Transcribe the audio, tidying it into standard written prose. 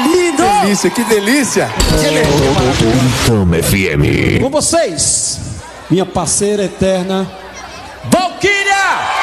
lindo! Que delícia, que delícia! Tamo FM. Com vocês, minha parceira eterna, Valquíria!